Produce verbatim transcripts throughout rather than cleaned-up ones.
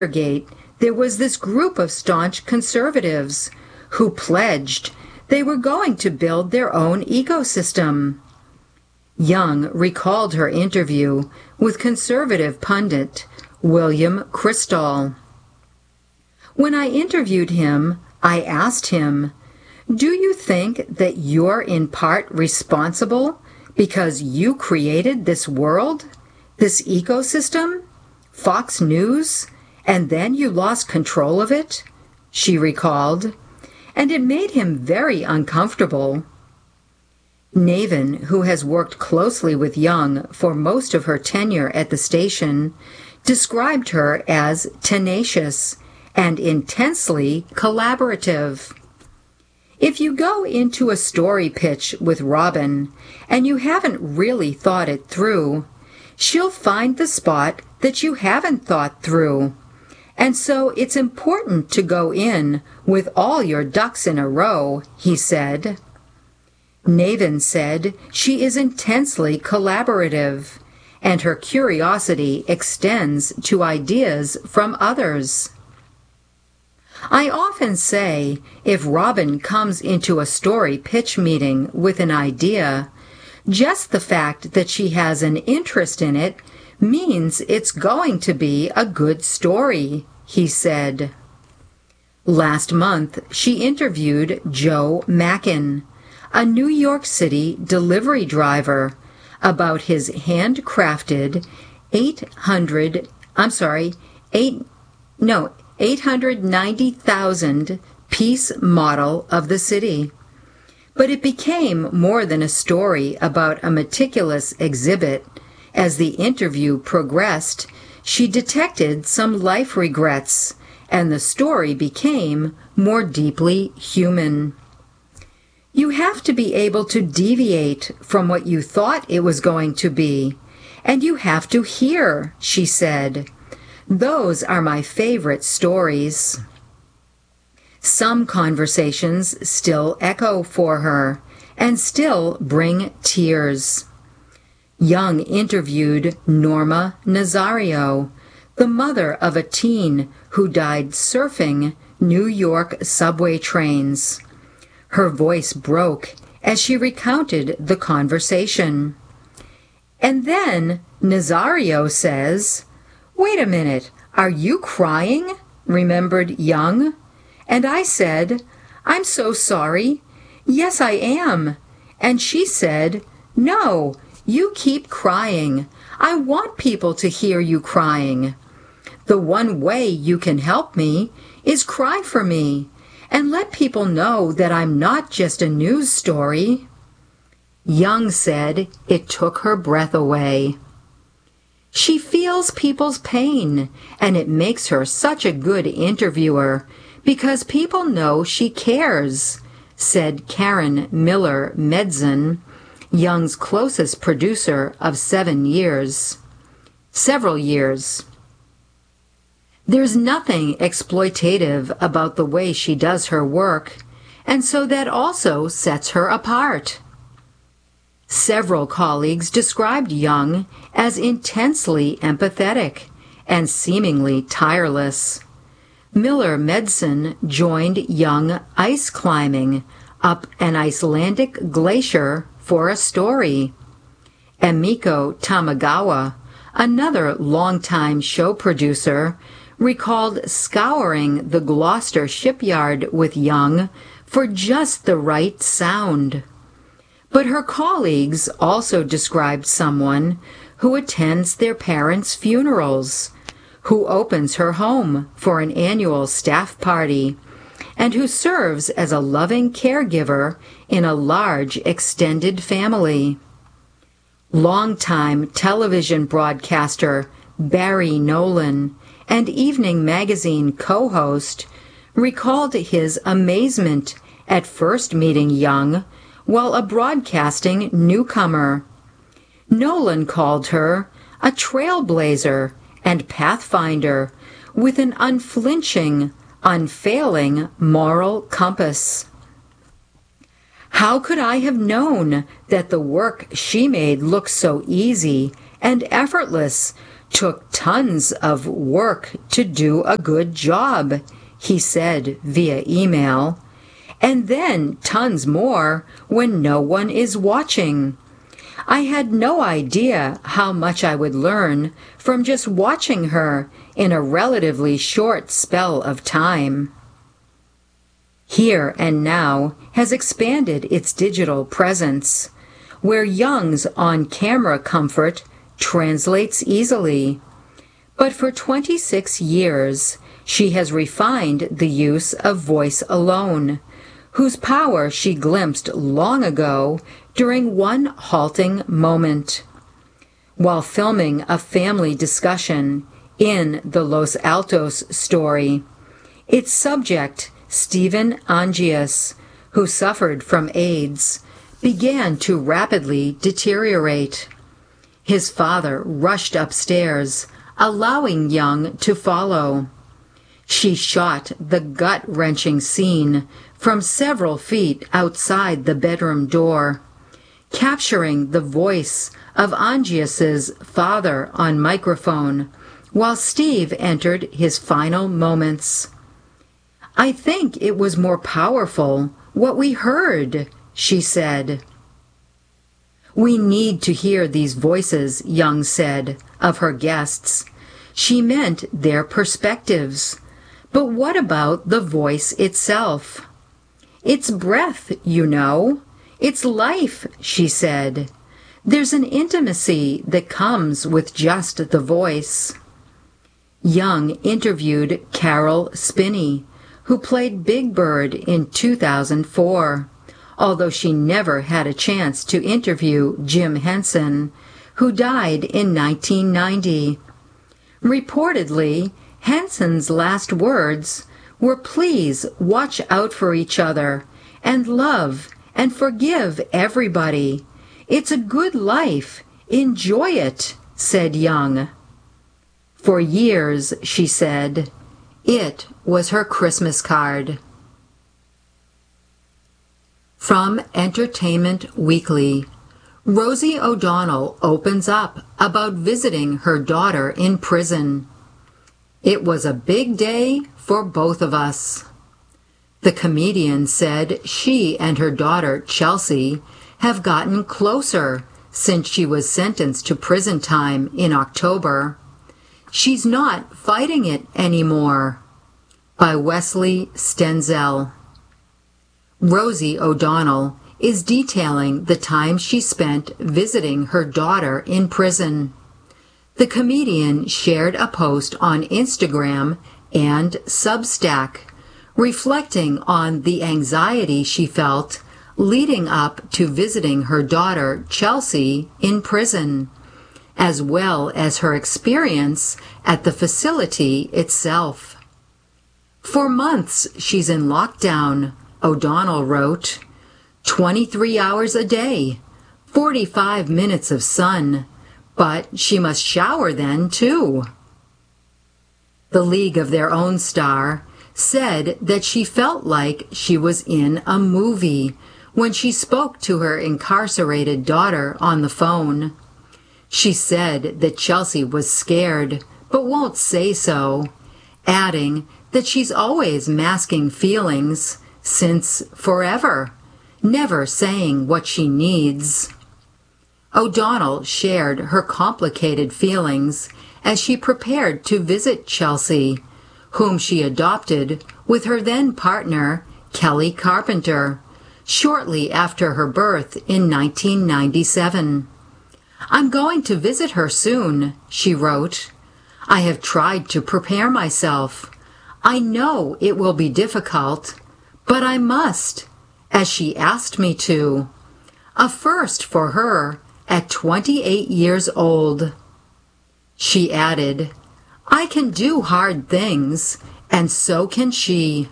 Gate, there was this group of staunch conservatives who pledged they were going to build their own ecosystem. Young recalled her interview with conservative pundit William Kristol. When I interviewed him, I asked him, "Do you think that you're in part responsible because you created this world, this ecosystem, Fox News, and then you lost control of it?" she recalled, and it made him very uncomfortable. Navin, who has worked closely with Young for most of her tenure at the station, described her as tenacious and intensely collaborative. If you go into a story pitch with Robin and you haven't really thought it through, she'll find the spot that you haven't thought through. And so it's important to go in with all your ducks in a row, he said. Navin said she is intensely collaborative, and her curiosity extends to ideas from others. I often say, if Robin comes into a story pitch meeting with an idea, just the fact that she has an interest in it means it's going to be a good story, he said. Last month, she interviewed Joe Mackin, a New York City delivery driver, about his handcrafted eight hundred, I'm sorry, eight, no, eight hundred ninety thousand piece model of the city. But it became more than a story about a meticulous exhibit. As the interview progressed, she detected some life regrets, and the story became more deeply human. You have to be able to deviate from what you thought it was going to be, and you have to hear, she said. Those are my favorite stories. Some conversations still echo for her and still bring tears. Young interviewed Norma Nazario, the mother of a teen who died surfing New York subway trains. Her voice broke as she recounted the conversation. And then Nazario says, "Wait a minute, are you crying?" remembered Young. And I said, "I'm so sorry. Yes, I am." And she said, "No, you keep crying. I want people to hear you crying. The one way you can help me is cry for me and let people know that I'm not just a news story." Young said it took her breath away. She feels people's pain, and it makes her such a good interviewer because people know she cares, said Karen Miller Medzen, Young's closest producer of seven years. Several years. There's nothing exploitative about the way she does her work, and so that also sets her apart. Several colleagues described Young as intensely empathetic and seemingly tireless. Miller Medzen joined Young ice climbing up an Icelandic glacier for a story. Emiko Tamagawa, another longtime show producer, recalled scouring the Gloucester shipyard with Young for just the right sound. But her colleagues also described someone who attends their parents' funerals, who opens her home for an annual staff party, and who serves as a loving caregiver in a large extended family. Longtime television broadcaster Barry Nolan and Evening Magazine co-host recalled his amazement at first meeting Young while a broadcasting newcomer. Nolan called her a trailblazer and pathfinder with an unflinching, unfailing moral compass. How could I have known that the work she made looked so easy and effortless "Took tons of work to do a good job," he said via email, "and then tons more when no one is watching. I had no idea how much I would learn from just watching her in a relatively short spell of time." Here and Now has expanded its digital presence, where Young's on-camera comfort translates easily. But for twenty-six years, she has refined the use of voice alone, whose power she glimpsed long ago during one halting moment. While filming a family discussion in the Los Altos story, its subject, Stephen Angius, who suffered from AIDS, began to rapidly deteriorate. His father rushed upstairs, allowing Young to follow. She shot the gut-wrenching scene from several feet outside the bedroom door, capturing the voice of Angius's father on microphone while Steve entered his final moments. "I think it was more powerful what we heard," she said. "We need to hear these voices," Young said of her guests. She meant their perspectives. But what about the voice itself? "It's breath, you know. It's life," she said. "There's an intimacy that comes with just the voice." Young interviewed Carol Spinney, who played Big Bird in two thousand four, although she never had a chance to interview Jim Henson, who died in nineteen ninety. Reportedly, Henson's last words were, "Please watch out for each other and love and forgive everybody. It's a good life. Enjoy it," said Young. For years, she said, it was her Christmas card. From Entertainment Weekly, Rosie O'Donnell opens up about visiting her daughter in prison. "It was a big day for both of us." The comedian said she and her daughter, Chelsea, have gotten closer since she was sentenced to prison time in October. "She's not fighting it anymore." By Wesley Stenzel. Rosie O'Donnell is detailing the time she spent visiting her daughter in prison. The comedian shared a post on Instagram and Substack, reflecting on the anxiety she felt leading up to visiting her daughter, Chelsea, in prison, as well as her experience at the facility itself. "For months she's in lockdown," O'Donnell wrote. twenty-three hours a day, forty-five minutes of sun, but she must shower then, too. The League of Their Own star said that she felt like she was in a movie when she spoke to her incarcerated daughter on the phone. She said that Chelsea was scared, but won't say so, adding that she's always masking feelings since forever, never saying what she needs. O'Donnell shared her complicated feelings as she prepared to visit Chelsea, whom she adopted with her then partner, Kelly Carpenter, shortly after her birth in nineteen ninety-seven. "I'm going to visit her soon," she wrote. "I have tried to prepare myself. I know it will be difficult, but I must, as she asked me to. A first for her at twenty-eight years old." She added, "I can do hard things, and so can she."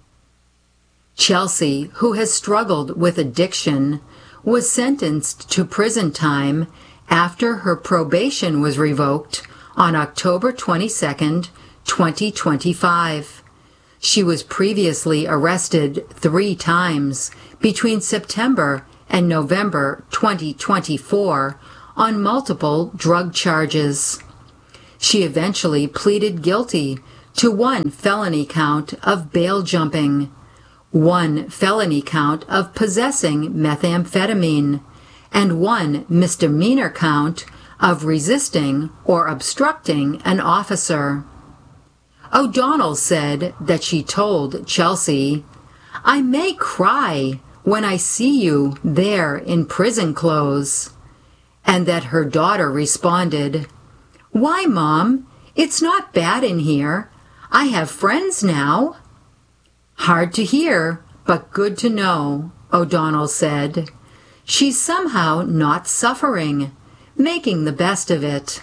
Chelsea, who has struggled with addiction, was sentenced to prison time after her probation was revoked on October twenty-second, twenty twenty-five. She was previously arrested three times between September and November twenty twenty-four on multiple drug charges. She eventually pleaded guilty to one felony count of bail jumping, one felony count of possessing methamphetamine, and one misdemeanor count of resisting or obstructing an officer. O'Donnell said that she told Chelsea, "I may cry when I see you there in prison clothes," and that her daughter responded, "Why, Mom? It's not bad in here. I have friends now." "Hard to hear, but good to know," O'Donnell said. "She's somehow not suffering, making the best of it."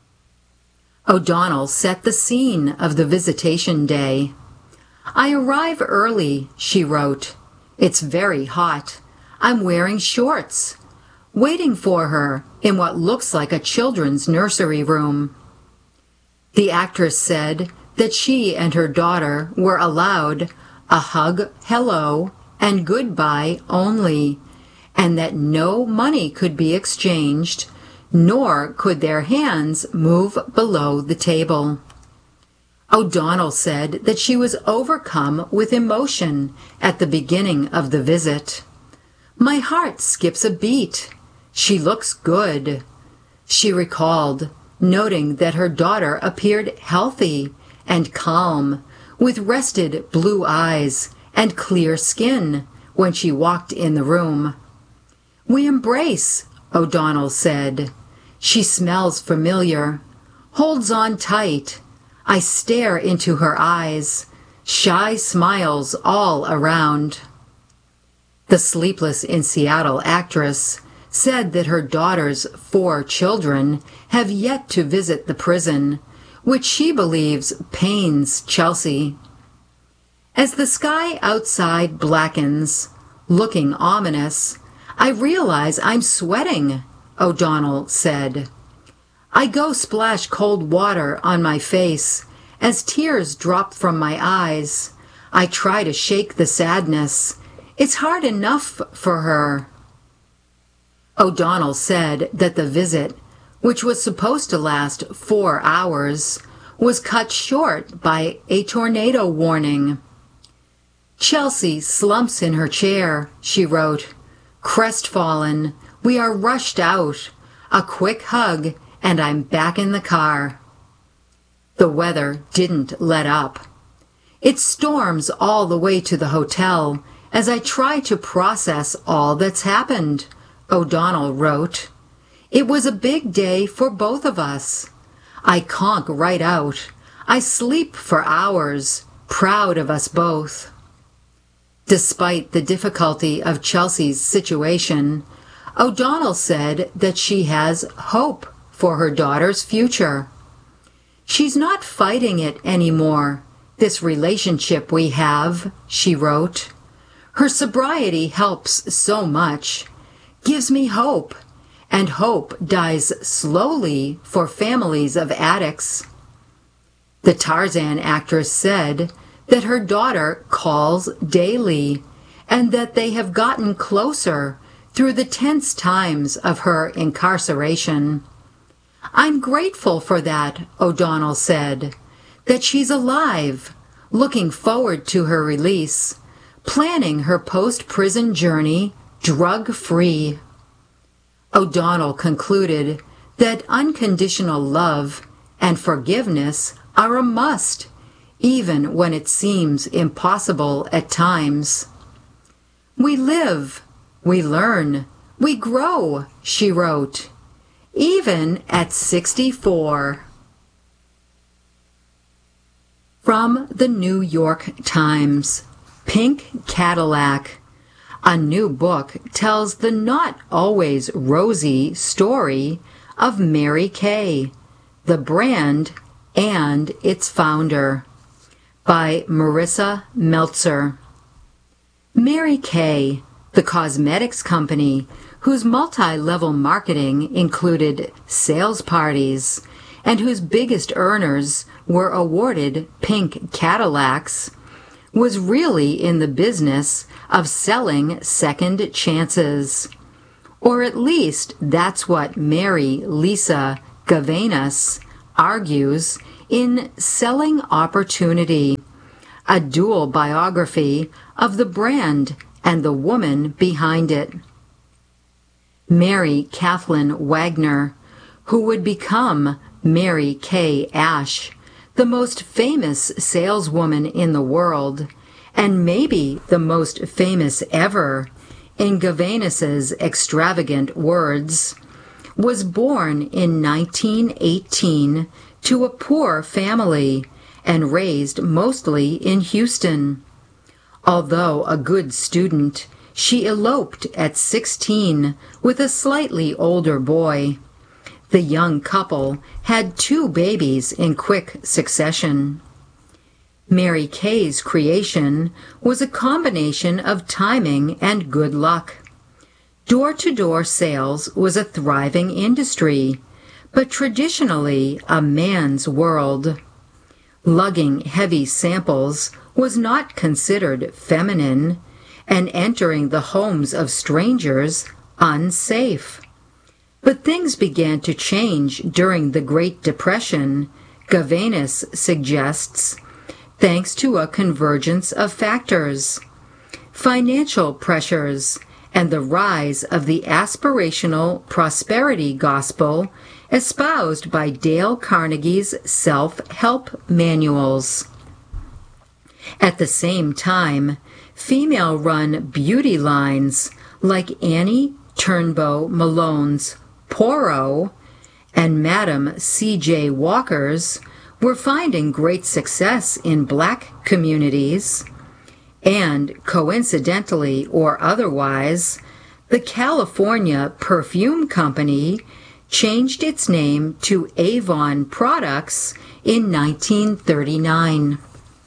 O'Donnell set the scene of the visitation day. "I arrive early," she wrote. "It's very hot. I'm wearing shorts, waiting for her in what looks like a children's nursery room." The actress said that she and her daughter were allowed a hug, hello, and goodbye only, and that no money could be exchanged, nor could their hands move below the table. O'Donnell said that she was overcome with emotion at the beginning of the visit. "My heart skips a beat. She looks good," she recalled, noting that her daughter appeared healthy and calm, with rested blue eyes and clear skin when she walked in the room. "We embrace," O'Donnell said. "She smells familiar, holds on tight. I stare into her eyes, shy smiles all around." The Sleepless in Seattle actress said that her daughter's four children have yet to visit the prison, which she believes pains Chelsea. "As the sky outside blackens, looking ominous, I realize I'm sweating," O'Donnell said. "I go splash cold water on my face as tears drop from my eyes. I try to shake the sadness. It's hard enough for her." O'Donnell said that the visit, which was supposed to last four hours, was cut short by a tornado warning. "Chelsea slumps in her chair," she wrote. "Crestfallen, we are rushed out. A quick hug, and I'm back in the car." The weather didn't let up. "It storms all the way to the hotel as I try to process all that's happened," O'Donnell wrote. "It was a big day for both of us. I conk right out. I sleep for hours, proud of us both." Despite the difficulty of Chelsea's situation, O'Donnell said that she has hope for her daughter's future. "She's not fighting it anymore, this relationship we have," she wrote. "Her sobriety helps so much, gives me hope, and hope dies slowly for families of addicts." The Tarzan actress said that her daughter calls daily and that they have gotten closer through the tense times of her incarceration. "I'm grateful for that," O'Donnell said, "that she's alive, looking forward to her release, planning her post-prison journey drug-free." O'Donnell concluded that unconditional love and forgiveness are a must, even when it seems impossible at times. "We live, we learn, we grow," she wrote, "even at sixty-four." From the New York Times, Pink Cadillac. A new book tells the not always rosy story of Mary Kay, the brand and its founder, by Marissa Meltzer. Mary Kay, the cosmetics company whose multi-level marketing included sales parties and whose biggest earners were awarded pink Cadillacs, was really in the business of selling second chances. Or at least that's what Mary Lisa Gavanis, argues in Selling Opportunity, a dual biography of the brand and the woman behind it. Mary Kathleen Wagner, who would become Mary Kay Ash, the most famous saleswoman in the world, and maybe the most famous ever, in Gavanis's extravagant words, was born in nineteen eighteen to a poor family and raised mostly in Houston. Although a good student, she eloped at sixteen with a slightly older boy. The young couple had two babies in quick succession. Mary Kay's creation was a combination of timing and good luck. Door-to-door sales was a thriving industry, but traditionally a man's world. Lugging heavy samples was not considered feminine, and entering the homes of strangers unsafe. But things began to change during the Great Depression, Gavanis suggests, thanks to a convergence of factors: financial pressures and the rise of the aspirational prosperity gospel espoused by Dale Carnegie's self-help manuals. At the same time, female-run beauty lines like Annie Turnbow Malone's Poro and Madam C J Walker's were finding great success in black communities, and coincidentally or otherwise, the California Perfume Company changed its name to Avon Products in nineteen thirty-nine.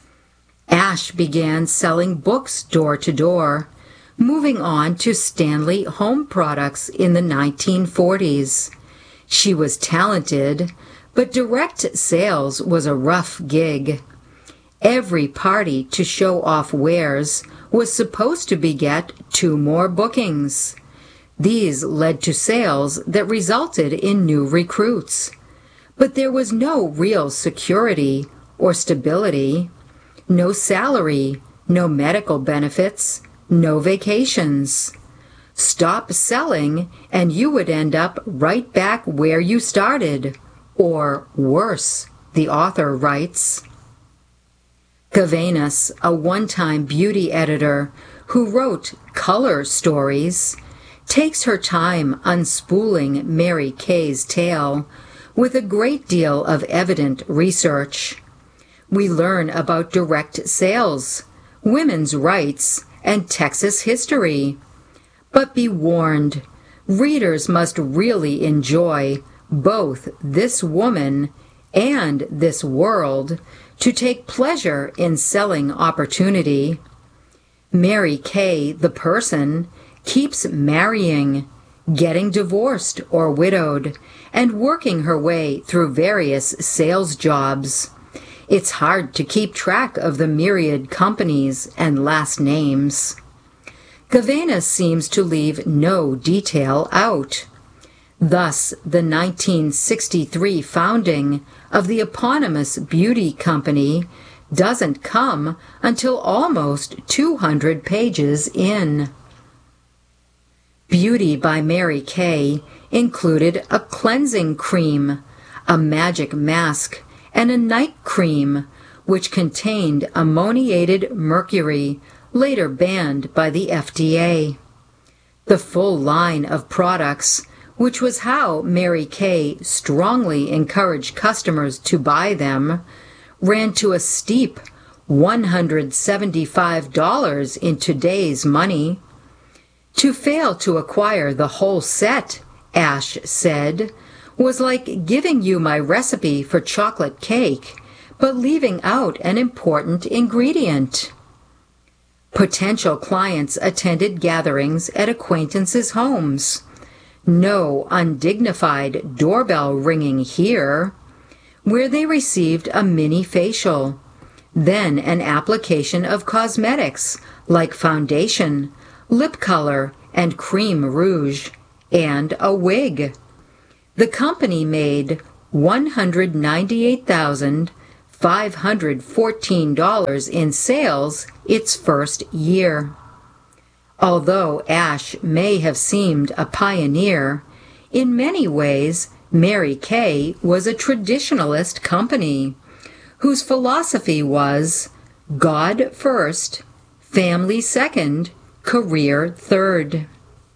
Ash began selling books door-to-door, moving on to Stanley Home Products in the nineteen forties. She was talented, but direct sales was a rough gig. Every party to show off wares was supposed to beget two more bookings. These led to sales that resulted in new recruits. But there was no real security or stability, no salary, no medical benefits, no vacations. Stop selling and you would end up right back where you started, or worse, the author writes. Gavanis, a one-time beauty editor who wrote color stories, takes her time unspooling Mary Kay's tale with a great deal of evident research. We learn about direct sales, women's rights, and Texas history. But be warned, readers must really enjoy both this woman and this world to take pleasure in Selling Opportunity. Mary Kay, the person, keeps marrying, getting divorced or widowed, and working her way through various sales jobs. It's hard to keep track of the myriad companies and last names. Gavanis seems to leave no detail out. Thus, the nineteen sixty-three founding of the eponymous beauty company doesn't come until almost two hundred pages in. Beauty by Mary Kay included a cleansing cream, a magic mask, and a night cream, which contained ammoniated mercury, later banned by the F D A. The full line of products, which was how Mary Kay strongly encouraged customers to buy them, ran to a steep one hundred seventy-five dollars in today's money. To fail to acquire the whole set, Ash said, was like giving you my recipe for chocolate cake, but leaving out an important ingredient. Potential clients attended gatherings at acquaintances' homes. No undignified doorbell ringing here, where they received a mini facial, then an application of cosmetics like foundation, lip color, and cream rouge, and a wig. The company made one hundred ninety-eight thousand five hundred fourteen dollars in sales its first year. Although Ash may have seemed a pioneer, in many ways Mary Kay was a traditionalist company whose philosophy was God first, family second, career third.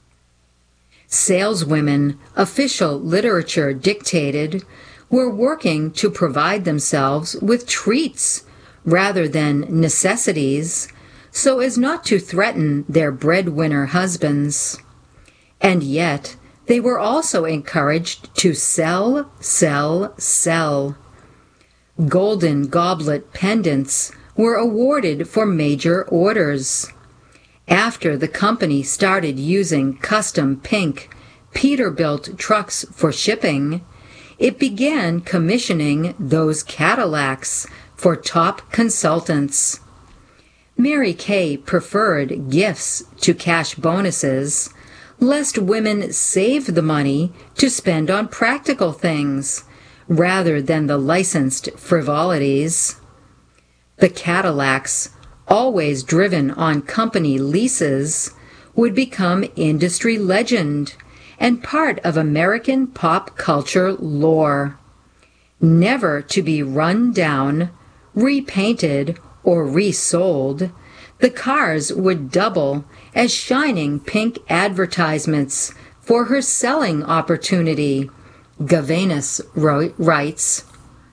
Saleswomen, official literature dictated, were working to provide themselves with treats rather than necessities, so as not to threaten their breadwinner husbands. And yet, they were also encouraged to sell, sell, sell. Golden goblet pendants were awarded for major orders. After the company started using custom pink, Peterbilt trucks for shipping, it began commissioning those Cadillacs for top consultants. Mary Kay preferred gifts to cash bonuses, lest women save the money to spend on practical things, rather than the licensed frivolities. The Cadillacs, always driven on company leases, would become industry legend and part of American pop culture lore. Never to be run down, repainted, or resold, the cars would double as shining pink advertisements for her selling opportunity, Gavanis writes.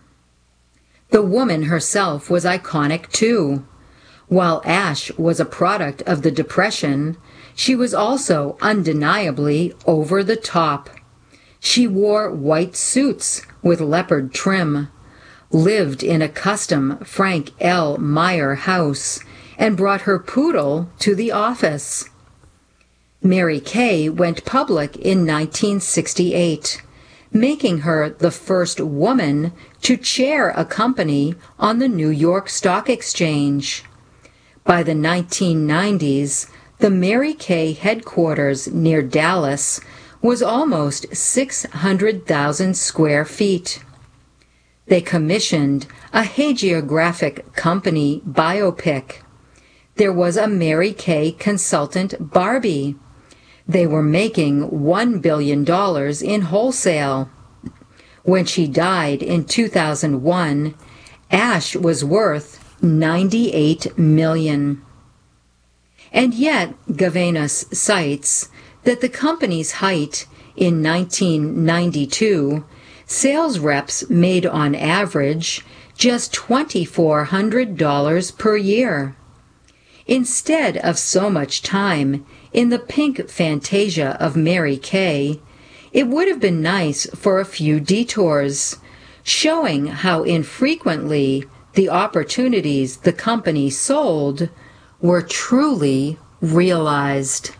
The woman herself was iconic too. While Ash was a product of the Depression, she was also undeniably over the top. She wore white suits with leopard trim, lived in a custom Frank L. Meyer house, and brought her poodle to the office. Mary Kay went public in nineteen sixty-eight, making her the first woman to chair a company on the New York Stock Exchange. By the nineteen nineties, the Mary Kay headquarters near Dallas was almost six hundred thousand square feet. They commissioned a hagiographic company biopic. There was a Mary Kay consultant, Barbie. They were making one billion dollars in wholesale. When she died in two thousand one, Ash was worth ninety-eight million dollars. And yet, Gavanis cites that the company's height in nineteen ninety-two, sales reps made on average just two thousand four hundred dollars per year. Instead of so much time in the pink fantasia of Mary Kay, it would have been nice for a few detours, showing how infrequently the opportunities the company sold were truly realized.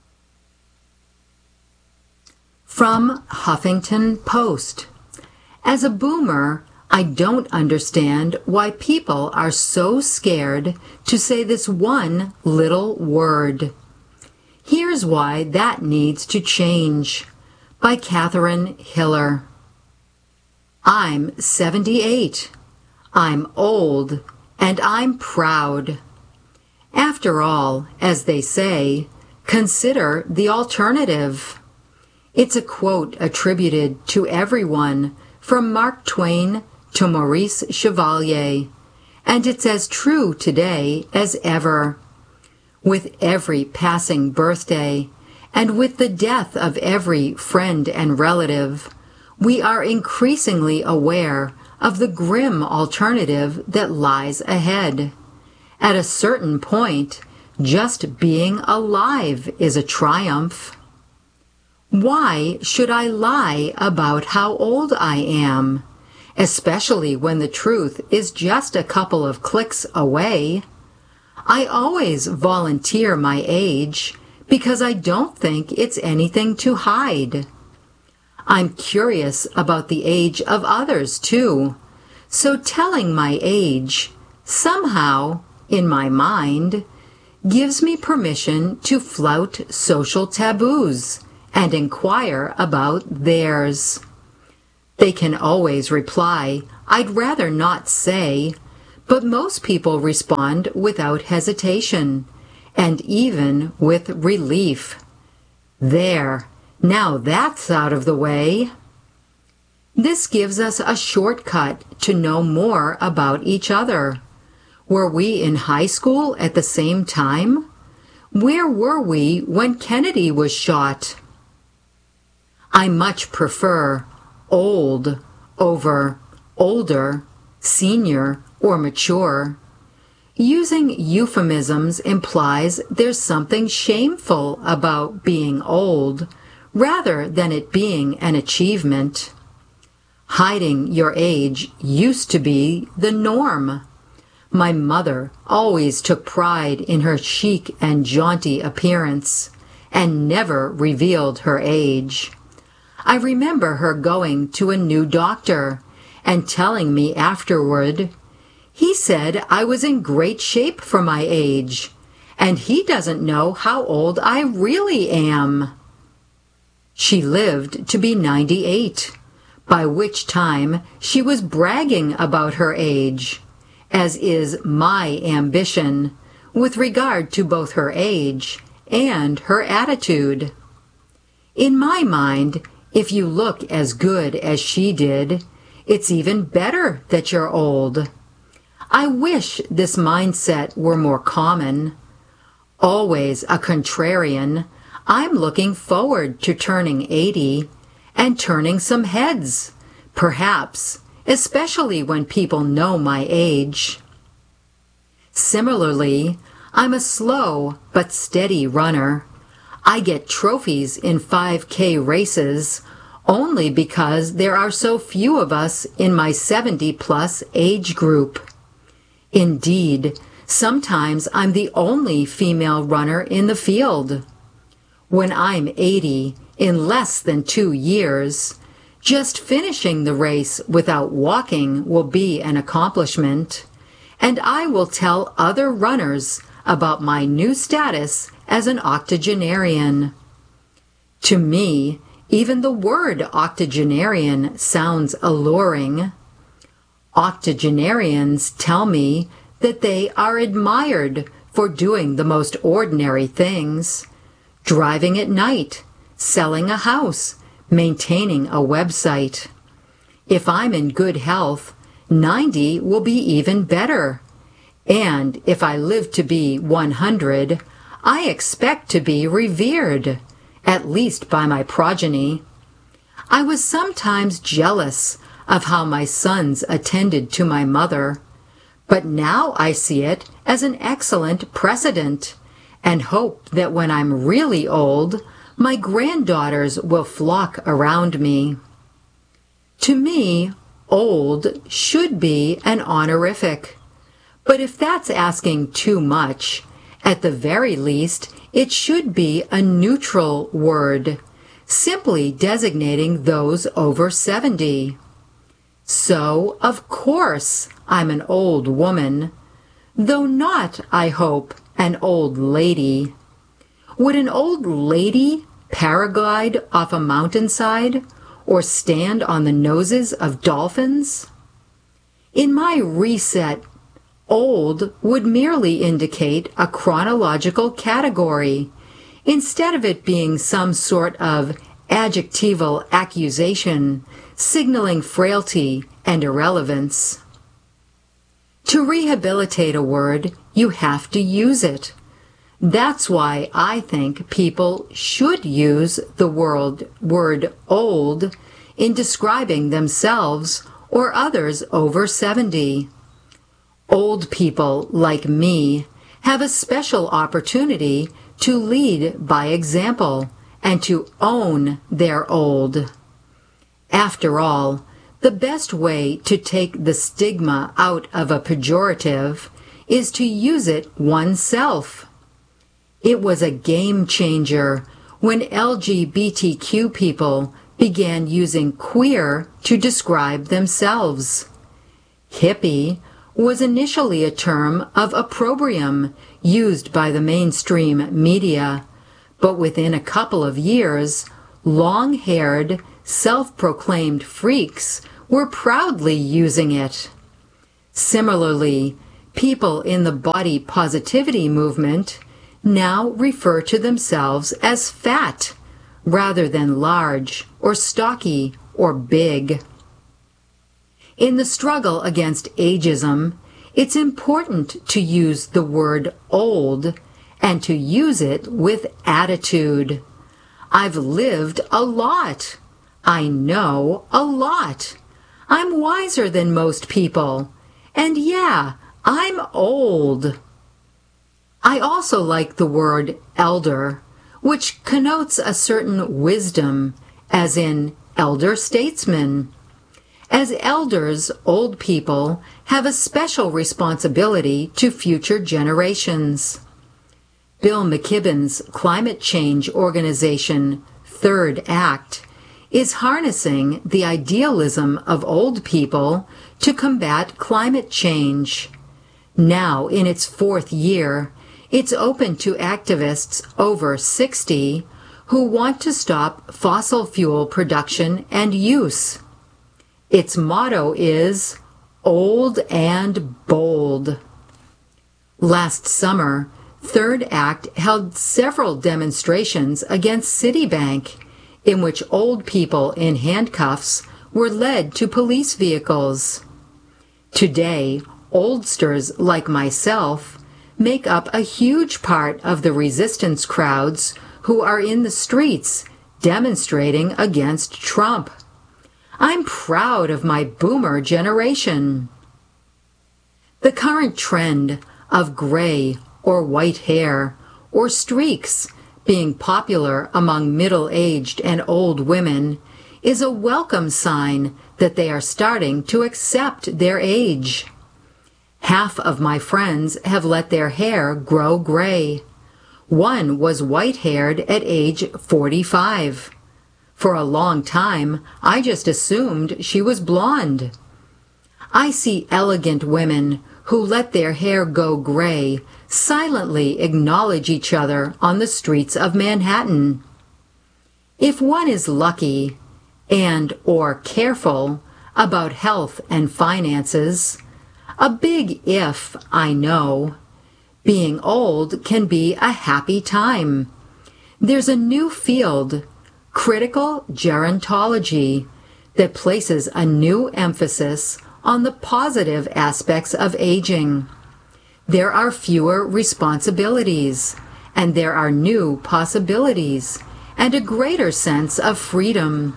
From Huffington Post. As a boomer, I don't understand why people are so scared to say this one little word. Here's why that needs to change. By Catherine Hiller. I'm seventy-eight. I'm old, and I'm proud. After all, as they say, consider the alternative. It's a quote attributed to everyone, from Mark Twain to Maurice Chevalier, and it's as true today as ever. With every passing birthday, and with the death of every friend and relative, we are increasingly aware of the grim alternative that lies ahead. At a certain point, just being alive is a triumph. Why should I lie about how old I am, especially when the truth is just a couple of clicks away? I always volunteer my age because I don't think it's anything to hide. I'm curious about the age of others too, so telling my age, somehow, in my mind, gives me permission to flout social taboos and inquire about theirs. They can always reply, "I'd rather not say," but most people respond without hesitation, and even with relief. There, now that's out of the way. This gives us a shortcut to know more about each other. Were we in high school at the same time? Where were we when Kennedy was shot? I much prefer old over older, senior, or mature. Using euphemisms implies there's something shameful about being old, rather than it being an achievement. Hiding your age used to be the norm. My mother always took pride in her chic and jaunty appearance, and never revealed her age. I remember her going to a new doctor and telling me afterward, "He said I was in great shape for my age, and he doesn't know how old I really am." She lived to be ninety-eight, by which time she was bragging about her age, as is my ambition with regard to both her age and her attitude. In my mind, if you look as good as she did, it's even better that you're old. I wish this mindset were more common. Always a contrarian, I'm looking forward to turning eighty and turning some heads, perhaps, especially when people know my age. Similarly, I'm a slow but steady runner. I get trophies in five K races only because there are so few of us in my seventy-plus age group. Indeed, sometimes I'm the only female runner in the field. When I'm eighty, in less than two years, just finishing the race without walking will be an accomplishment, and I will tell other runners about my new status as an octogenarian. To me, even the word octogenarian sounds alluring. Octogenarians tell me that they are admired for doing the most ordinary things: driving at night, selling a house, maintaining a website. If I'm in good health, ninety will be even better. And if I live to be one hundred, I expect to be revered, at least by my progeny. I was sometimes jealous of how my sons attended to my mother, but now I see it as an excellent precedent, and hope that when I'm really old, my granddaughters will flock around me. To me, old should be an honorific, but if that's asking too much, at the very least, it should be a neutral word, simply designating those over seventy. So, of course, I'm an old woman, though not, I hope, an old lady. Would an old lady paraglide off a mountainside or stand on the noses of dolphins? In my reset, old would merely indicate a chronological category, instead of it being some sort of adjectival accusation signaling frailty and irrelevance. To rehabilitate a word, you have to use it. That's why I think people should use the word, word old in describing themselves or others over seventy. Old people like me have a special opportunity to lead by example and to own their old. After all, the best way to take the stigma out of a pejorative is to use it oneself. It was a game changer when L G B T Q people began using queer to describe themselves. Hippie was initially a term of opprobrium used by the mainstream media, but within a couple of years, long-haired, self-proclaimed freaks were proudly using it. Similarly, people in the body positivity movement now refer to themselves as fat rather than large or stocky or big. In the struggle against ageism, it's important to use the word old and to use it with attitude. I've lived a lot. I know a lot. I'm wiser than most people. And yeah, I'm old. I also like the word elder, which connotes a certain wisdom, as in elder statesman. As elders, old people have a special responsibility to future generations. Bill McKibben's climate change organization, Third Act, is harnessing the idealism of old people to combat climate change. Now, in its fourth year, it's open to activists over sixty who want to stop fossil fuel production and use. Its motto is Old and Bold. Last summer, Third Act held several demonstrations against Citibank, in which old people in handcuffs were led to police vehicles. Today, oldsters like myself make up a huge part of the resistance crowds who are in the streets demonstrating against Trump. I'm proud of my boomer generation. The current trend of gray or white hair or streaks being popular among middle-aged and old women is a welcome sign that they are starting to accept their age. Half of my friends have let their hair grow gray. One was white-haired at age forty-five. For a long time, I just assumed she was blonde. I see elegant women who let their hair go gray silently acknowledge each other on the streets of Manhattan. If one is lucky and or careful about health and finances, a big if, I know, being old can be a happy time. There's a new field, critical gerontology, that places a new emphasis on the positive aspects of aging. There are fewer responsibilities, and there are new possibilities, and a greater sense of freedom.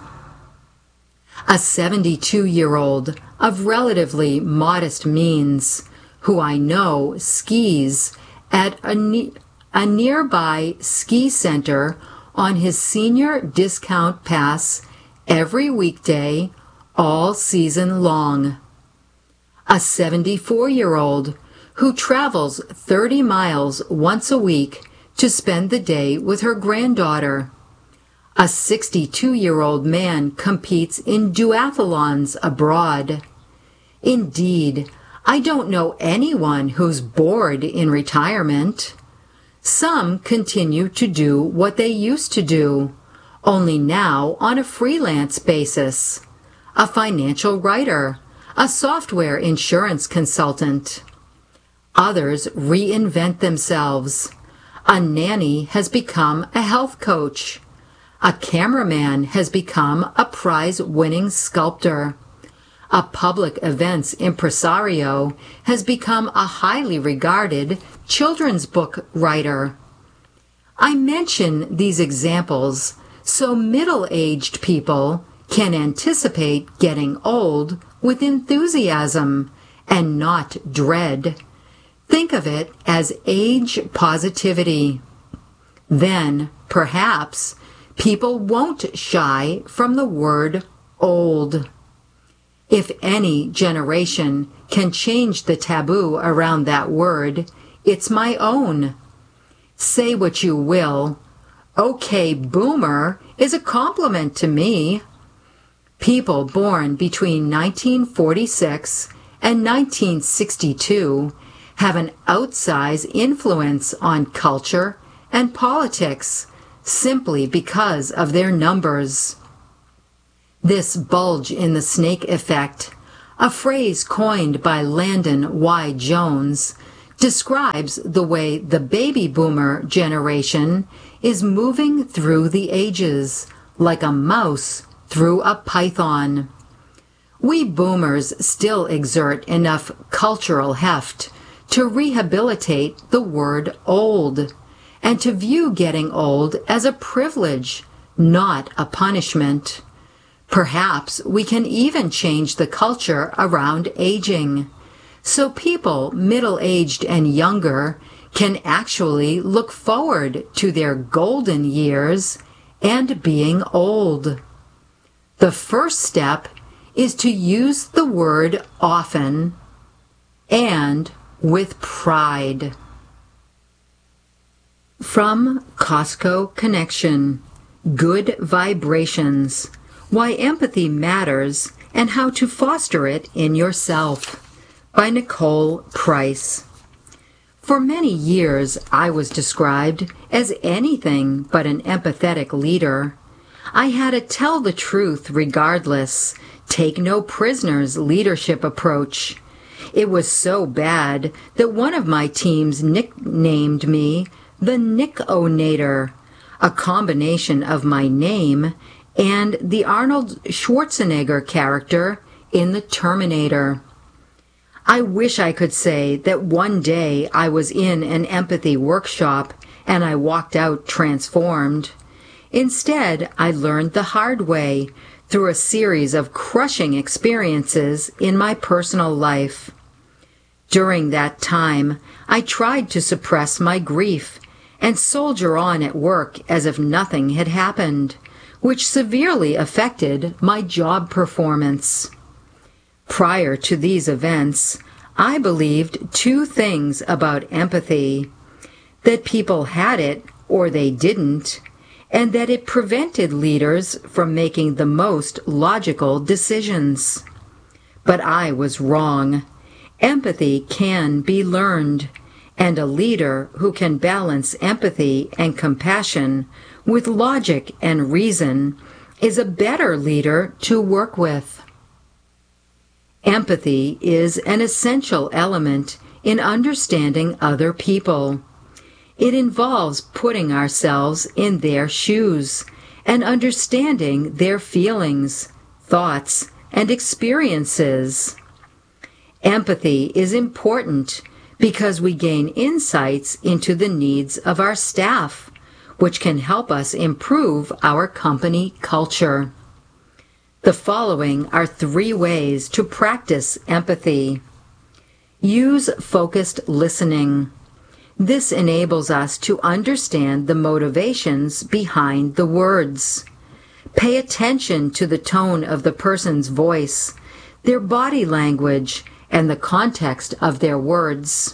A seventy-two-year-old of relatively modest means, who I know skis at a, ne- a nearby ski center on his senior discount pass every weekday, all season long. A seventy-four-year-old who travels thirty miles once a week to spend the day with her granddaughter. A sixty-two-year-old man competes in duathlons abroad. Indeed, I don't know anyone who's bored in retirement. Some continue to do what they used to do, only now on a freelance basis. A financial writer, a software insurance consultant. Others reinvent themselves. A nanny has become a health coach. A cameraman has become a prize-winning sculptor. A public events impresario has become a highly regarded children's book writer. I mention these examples so middle-aged people can anticipate getting old with enthusiasm and not dread. Think of it as age positivity. Then, perhaps, people won't shy from the word old. If any generation can change the taboo around that word, it's my own. Say what you will, okay, boomer is a compliment to me. People born between nineteen forty-six and nineteen sixty-two have an outsized influence on culture and politics simply because of their numbers. This bulge in the snake effect, a phrase coined by Landon Y. Jones, describes the way the baby boomer generation is moving through the ages, like a mouse through a python. We boomers still exert enough cultural heft to rehabilitate the word old, and to view getting old as a privilege, not a punishment. Perhaps we can even change the culture around aging, so people middle-aged and younger can actually look forward to their golden years and being old. The first step is to use the word often and with pride. From Costco Connection, Good Vibrations, Why Empathy Matters and How to Foster It in Yourself, by Nicole Price. For many years, I was described as anything but an empathetic leader. I had a tell the truth regardless, take no prisoners leadership approach. It was so bad that one of my teams nicknamed me the Nick-O-Nator, a combination of my name and the Arnold Schwarzenegger character in The Terminator. I wish I could say that one day I was in an empathy workshop and I walked out transformed. Instead, I learned the hard way through a series of crushing experiences in my personal life. During that time, I tried to suppress my grief and soldier on at work as if nothing had happened, which severely affected my job performance. Prior to these events, I believed two things about empathy: that people had it or they didn't, and that it prevented leaders from making the most logical decisions. But I was wrong. Empathy can be learned, and a leader who can balance empathy and compassion with logic and reason is a better leader to work with. Empathy is an essential element in understanding other people. It involves putting ourselves in their shoes and understanding their feelings, thoughts, and experiences. Empathy is important because we gain insights into the needs of our staff, which can help us improve our company culture. The following are three ways to practice empathy. Use focused listening. This enables us to understand the motivations behind the words. Pay attention to the tone of the person's voice, their body language, and the context of their words.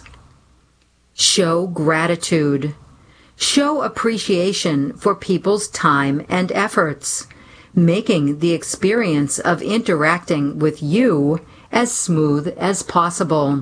Show gratitude. Show appreciation for people's time and efforts, making the experience of interacting with you as smooth as possible.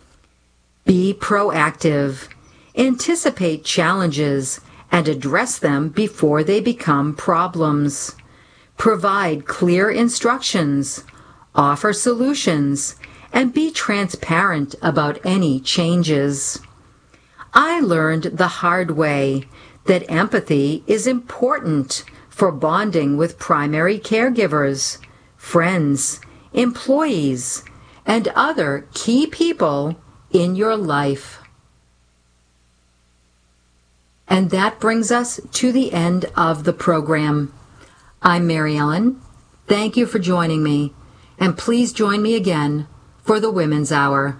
Be proactive. Anticipate challenges and address them before they become problems. Provide clear instructions, offer solutions, and be transparent about any changes. I learned the hard way that empathy is important for bonding with primary caregivers, friends, employees, and other key people in your life. And that brings us to the end of the program. I'm Mary Ellen. Thank you for joining me, and please join me again for the Women's Hour.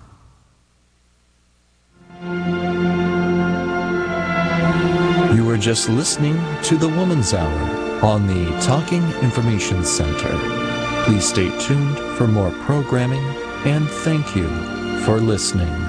You were just listening to the Woman's Hour on the Talking Information Center. Please stay tuned for more programming, and thank you for listening.